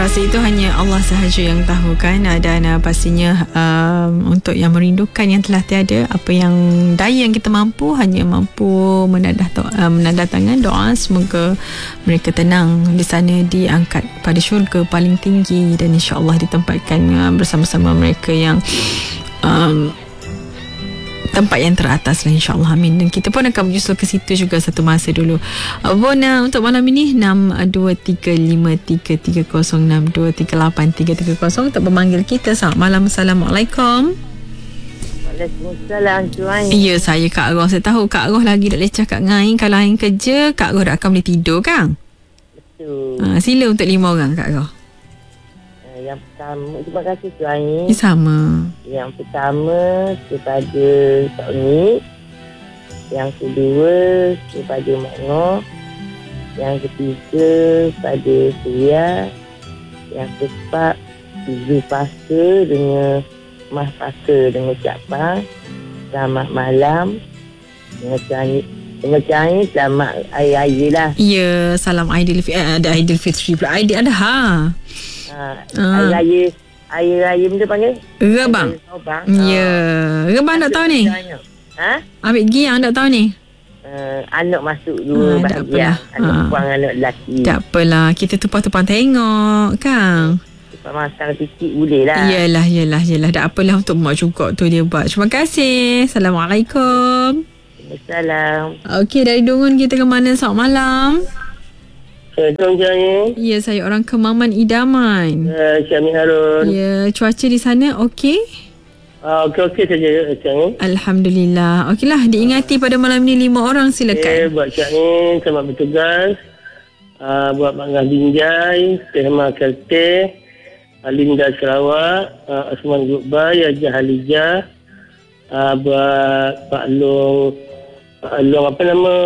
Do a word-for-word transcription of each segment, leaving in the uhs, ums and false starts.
pasti itu hanya Allah sahaja yang tahu kan. Dan uh, pastinya um, untuk yang merindukan yang telah tiada, apa yang daya yang kita mampu hanya mampu menadah, uh, menadah tangan doa semoga mereka tenang di sana, diangkat pada syurga paling tinggi dan insya-Allah ditempatkan uh, bersama-sama mereka yang um, tempat yang teratas lah, insyaAllah, amin. Dan kita pun akan menyusul ke situ juga satu masa dulu. Bona untuk malam ini enam dua tiga lima tiga tiga kosong enam dua tiga lapan tiga tiga kosong untuk memanggil kita. Selamat malam. Assalamualaikum. Waalaikumsalam. Tuan. Ya, saya Kak Roh. Saya tahu Kak Roh lagi dah lecah kat Ngain. Kalau Ain kerja, Kak Roh dah akan boleh tidur kan? Betul. Ha, sila untuk lima orang Kak Roh. Yang pertama, terima kasih Tuan. Sama. Yang pertama kepada Tok Ni. Yang kedua kepada Mak Noh. Yang ketiga kepada Surya. Yang keempat Zulfasa dengan Mas Fasa dengan ucapan selamat malam. Dengan cahaya Dengan cahaya selamat Hari Raya lah. Ya, salam Aidilfitri. Eh, ada Aidilfitri pula. Aidil ada ha. Ha, Hari Raya Hari Raya benda panggil Rebang. Ya. Rebang tak tahu ni? Ha? Ambil giang tak tahu ni? Uh, anak masuk dulu ha, bahagia. Anak ha. perempuan, anak lelaki. Tak apalah. Kita tumpah-tumpah tengok kan? Tumpah masang sikit boleh lah. Yelah, yelah, yelah. Tak apalah untuk mak juga tu dia buat. Terima kasih. Assalamualaikum. Assalam. Okey, dari Dungun kita ke mana? Selamat malam. Assalamualaikum Jaya. Ya, saya orang Kemaman Idaman. Ya, Syami Harun. Ya, cuaca di sana okey? Uh, okey-okey saja Jaya. Alhamdulillah. Okeylah, diingati pada malam ni lima orang, silakan. Okay, buat Jaya, selamat bertugas. Uh, buat Mak Ngah Binjai, Tehma Kelteh, Linda Sarawak, uh, Asman Gubay, Ajah Halijah, uh, buat Pak Long, Pak Long apa nama?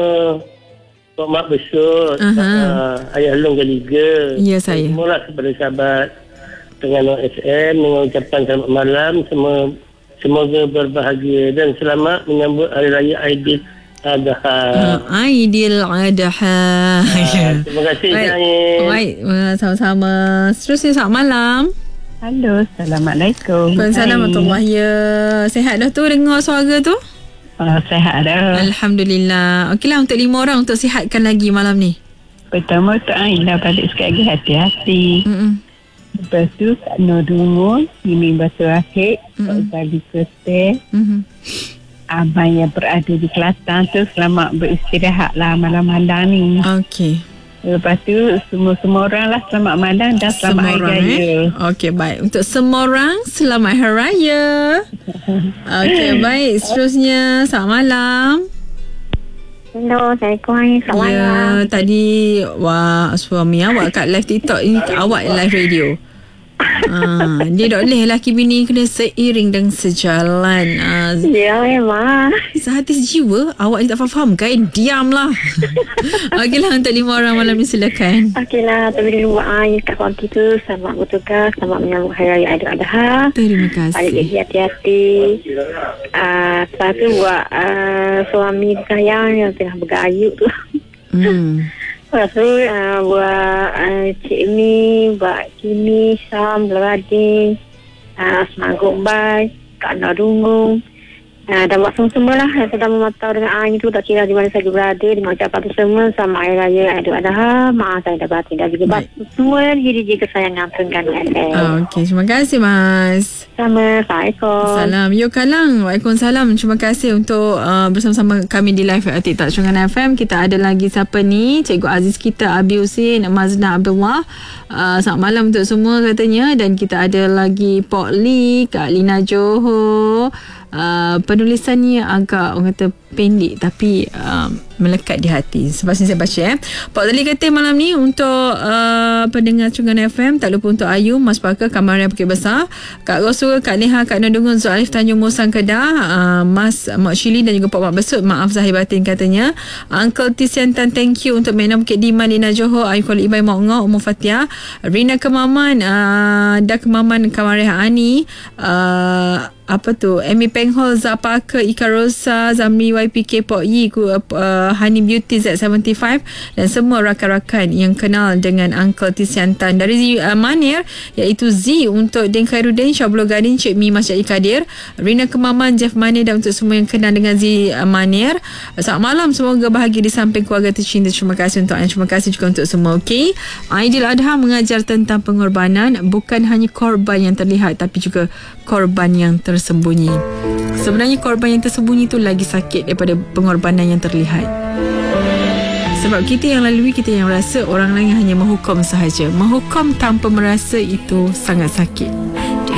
Pak Mak Besut, uh-huh. uh, Ayah Long Galiga. Ya, saya. Semualah kepada sahabat dengan S M dengan ucapan selamat malam, semua semoga berbahagia dan selamat menyambut Hari Raya Aidil Adha. Uh, Aidil Adha. Uh, terima kasih. Baik, baik. Uh, sama-sama. Seterusnya selamat malam. Halo, Assalamualaikum. Waalaikumsalam. Ya, sihat dah tu dengar suara tu? Uh, sehat dah. Alhamdulillah. Okeylah, untuk lima orang untuk sihatkan lagi malam ni. Pertama Tok Ain dah balik sekali lagi, hati-hati. Mm-mm. Lepas tu Kak Nur Dungun, Mimi Batu Akhir, Kak Zali Keste, abang yang berada di Kelantan tu selamat beristirahat lah malam-malam ni. Okey. Lepas tu semua-semua orang lah selamat malam dan selamat Hari Raya. Eh? Okey, baik. Untuk semua orang selamat Hari Raya. Okey, baik. Seterusnya selamat malam. Hello, Assalamualaikum. Selamat ya, malam. Tadi wah, suami awak kat live TikTok ini, awak live radio. Ha, dia tak boleh lelaki bini kena seiring dan sejalan. Ha, ya memang. Sehati sejiwa. Awak ni tak faham kan? Diamlah. Okeylah, untuk lima orang malam ni silakan. Okeylah, tapi dulu buat air kat konti tu. Selamat bertugas, selamat menyambut Hari Raya Aidil Adha. Terima kasih. Adik-adik hati-hati. Uh, Lepas tu buat uh, suami sayang yang tengah bergayut tu. Hmm. Lepas tu uh, buat uh, Cik Mi, buat Kimi, Syam, Belading, uh, Asma Gombai, Kak Narungung, uh, dan buat semua-semua lah yang sedang memantau dengan air tu, tak kira di mana saja berada, dengan ucapan tu semua, sama Hari Raya Aidil Adha, maaf saya dah batin dan juga buat semua diri-diri kesayangan Terengganu F M. Oh, okey, terima kasih Mas. Sama, Assalamualaikum. Salam. Yo Kalang. Waalaikumsalam. Terima kasih untuk uh, bersama-sama kami di live uh, TikTok Terengganu F M. Kita ada lagi siapa ni? Cikgu Aziz kita, Abi Husin, Mazna Abdullah. Uh, selamat malam untuk semua katanya. Dan kita ada lagi Pok Lee, Kak Lina Johor. Uh, penulisannya agak orang kata pendek tapi uh, melekat di hati. Sebab ni saya baca eh. Pak Dali kata malam ni untuk uh, pendengar Terengganu F M, tak lupa untuk Ayu, Mas Parker, Kamaria Bukit Besar, Kak Rosul, Kak Neha, Kak Nodungun, Zualif Tanjung Musang Kedah, uh, Mas Mak Shili dan juga Pak Mak Besut. Maaf Zahir Batin katanya. Uncle Tisiantan, thank you untuk Mena Bukit Diman, Lina Johor, Ayu Kuala Ibai Mak Ngok, Umur Fatia, Rina Kemaman, uh, Dah Kemaman, Kamaria Ani, uh, apa tu, Amy Penghol, Zapaka, Ika Rosa, Zamri Y P K Pok Yi, uh, Honey Beauty Z tujuh puluh lima dan semua rakan-rakan yang kenal dengan Uncle Tisian Tan. Dari uh, Manir iaitu Z untuk Den Khairuddin, Syablo Gadin, Cik Mi, Mas Cik Kadir, Rina Kemaman, Jeff Manir dan untuk semua yang kenal dengan Z uh, Manir. Selamat malam, semoga bahagia di samping keluarga tercinta. Terima kasih untuk anda, terima kasih juga untuk semua. Okey, Aidiladha mengajar tentang pengorbanan, bukan hanya korban yang terlihat tapi juga korban yang tersembunyi. Sebenarnya korban yang tersembunyi itu lagi sakit daripada pengorbanan yang terlihat. Sebab kita yang lalui, kita yang rasa, orang lain hanya menghukum sahaja. Menghukum tanpa merasa itu sangat sakit.